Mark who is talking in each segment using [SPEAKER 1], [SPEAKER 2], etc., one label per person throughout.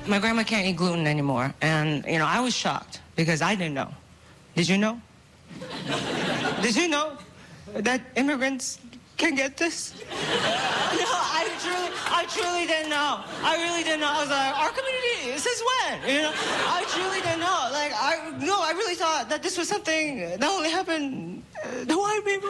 [SPEAKER 1] my grandma can't eat gluten anymore. And, I was shocked because I didn't know. Did you know? Did you know that immigrants can get this? No, I truly didn't know. I really didn't know. I was like, our community, since when? I truly didn't know. Like, I really thought that this was something that only happened to white people.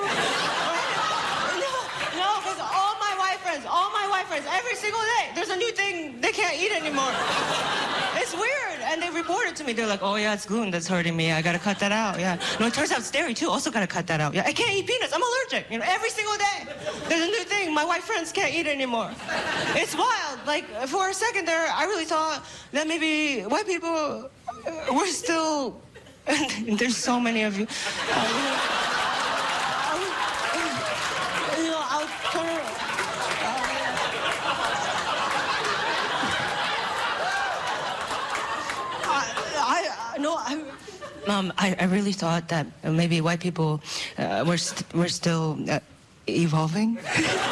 [SPEAKER 1] No, because all my white friends, every single day, there's a new thing they can't eat anymore. It's weird. And they report it to me. They're like, oh, yeah, it's gluten that's hurting me. I got to cut that out. Yeah. No, it turns out it's dairy, too. Also got to cut that out. Yeah, I can't eat peanuts. I'm allergic. Every single day, there's a new thing my white friends can't eat anymore. It's wild. Like, for a second there, I really thought that maybe white people were still... There's so many of you. I really thought that maybe white people were still evolving. No,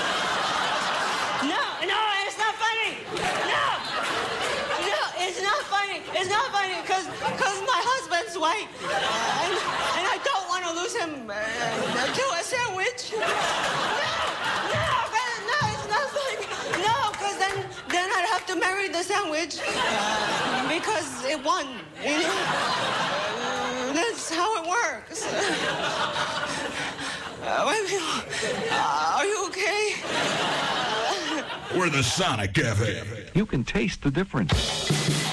[SPEAKER 1] it's not funny. No, it's not funny. It's not funny because my husband's white, and I don't want to lose him to a sandwich. No, it's not funny. No, because then I'd have to marry the sandwich because it won. That's how it works. White people, are you okay?
[SPEAKER 2] We're the Sonic Cafe.
[SPEAKER 3] You can taste the difference.